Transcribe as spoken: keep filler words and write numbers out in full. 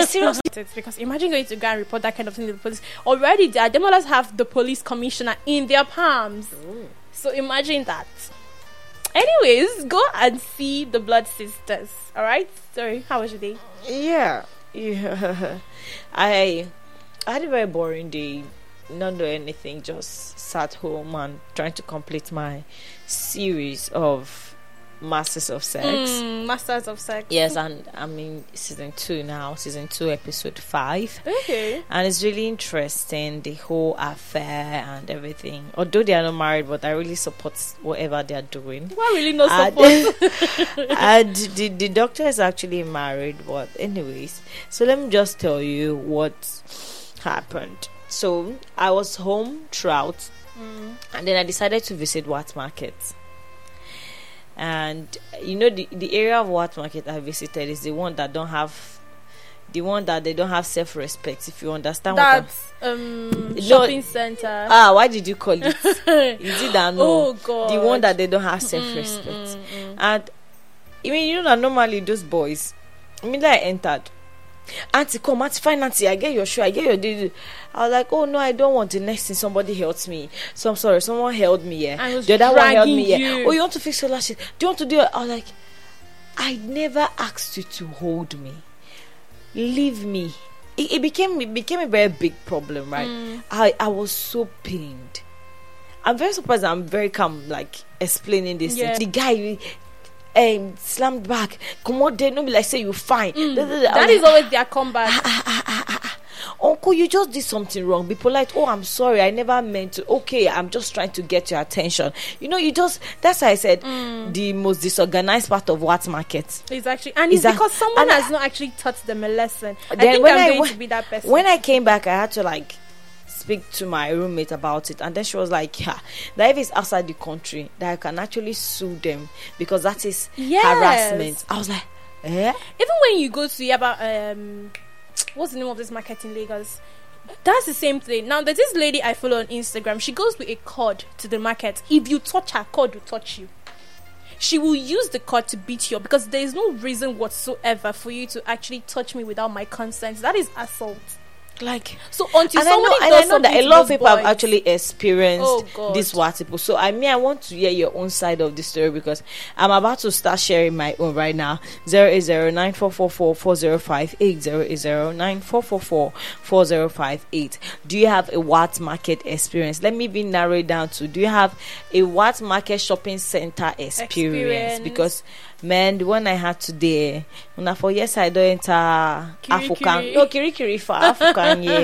seriously. Because imagine going to go and report that kind of thing to the police. Already, the Ademolas have the police commissioner in their palms. Ooh. So imagine that. Anyways, go and see the Blood Sisters. All right. Sorry. How was your day? Yeah. Yeah. I, I had a very boring day. Not doing anything. Just sat home and trying to complete my series of Masters of Sex. Mm, Masters of Sex. Yes, and I'm in season two now. Season two, episode five. Okay. And it's really interesting, the whole affair and everything. Although they are not married, but I really support whatever they are doing. Why really not support? And, and the, the doctor is actually married. But anyways, so let me just tell you what happened. So I was home throughout, mm. and then I decided to visit Wat Market. And you know, the, the area of Wat Market I visited is the one that don't have the one that they don't have self-respect, if you understand. That's what um shopping no, center. Ah, why did you call it? Is it that no? Oh God. The one that they don't have self-respect. Mm, mm, mm. And I mean, you know that normally those boys, I mean, like I entered, Auntie, come, Auntie, fine, Auntie, I get your shoe, I get your dude. I was like, oh no, I don't want. The next thing, somebody helped me. So I'm sorry, someone held me, yeah. The other one held me, yeah. Oh, you want to fix your lashes? Do you want to do it? I was like, I never asked you to hold me. Leave me. It, it became it became a very big problem, right? Mm. I, I was so pained. I'm very surprised. I'm very calm, like explaining this. Yeah. The guy um, slammed back. Come on, there, no be like say you fine. Mm. That is like, always their comeback. Ah, ah, ah, ah, ah. Uncle, you just did something wrong. Be polite. Oh, I'm sorry. I never meant to. Okay, I'm just trying to get your attention. You know, you just. That's why I said mm. the most disorganized part of Wat Market. It's actually, and it's that, because someone has I, not actually taught them a lesson. I think when I'm I, going when, to be that person. When I came back, I had to like speak to my roommate about it, and then she was like, yeah, that if it's outside the country, that I can actually sue them because that is yes. harassment. I was like, eh? Even when you go to Yaba, um what's the name of this market in Lagos? That's the same thing. Now there's this lady I follow on Instagram. She goes with a cord to the market. If you touch her, cord will touch you. She will use the cord to beat you up because there is no reason whatsoever for you to actually touch me without my consent. That is assault. Like, so until and somebody I know, does and I know that a lot of people boys, have actually experienced oh this what people. So I mean, I want to hear your own side of the story because I'm about to start sharing my own right now. Zero eight zero nine four four four four zero five eight zero eight zero nine four four four four zero five eight. Do you have a Wat Market experience? Let me be narrow it down to: do you have a Wat Market shopping center experience? experience. Because man, the one I had today, when I for yes I don't enter Kiri African, Kiri. no Kiri Kiri for African, yeah.